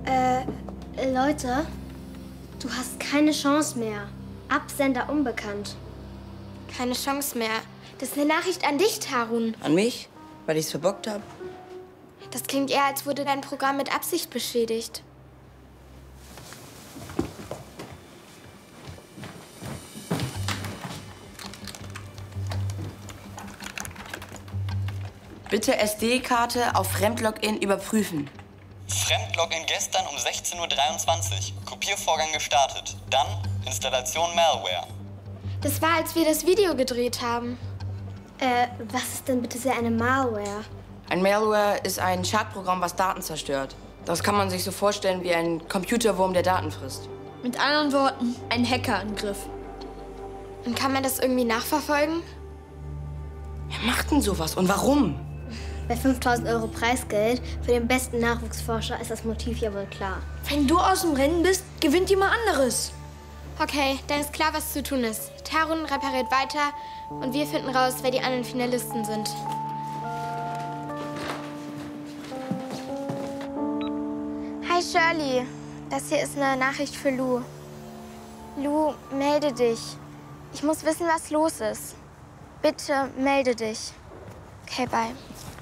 Leute, du hast keine Chance mehr. Absender unbekannt. Keine Chance mehr. Das ist eine Nachricht an dich, Tarun. An mich? Weil ich's verbockt habe? Das klingt eher, als wurde dein Programm mit Absicht beschädigt. Bitte SD-Karte auf Fremdlogin überprüfen. Fremdlogin gestern um 16:23 Uhr. Kopiervorgang gestartet. Dann Installation Malware. Das war, als wir das Video gedreht haben. Was ist denn bitte sehr eine Malware? Ein Malware ist ein Schadprogramm, was Daten zerstört. Das kann man sich so vorstellen wie ein Computerwurm, der Daten frisst. Mit anderen Worten, ein Hackerangriff. Und kann man das irgendwie nachverfolgen? Wer macht denn sowas und warum? Bei 5.000 € Preisgeld für den besten Nachwuchsforscher ist das Motiv ja wohl klar. Wenn du aus dem Rennen bist, gewinnt jemand anderes. Okay, dann ist klar, was zu tun ist. Tarun repariert weiter und wir finden raus, wer die anderen Finalisten sind. Hi Shirley, das hier ist eine Nachricht für Lou. Lou, melde dich. Ich muss wissen, was los ist. Bitte melde dich. Okay, bye.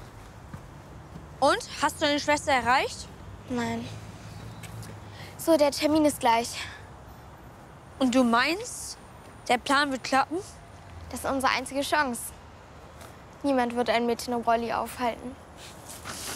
Und? Hast du deine Schwester erreicht? Nein. So, der Termin ist gleich. Und du meinst, der Plan wird klappen? Das ist unsere einzige Chance. Niemand wird ein Mädchen im Rolli aufhalten.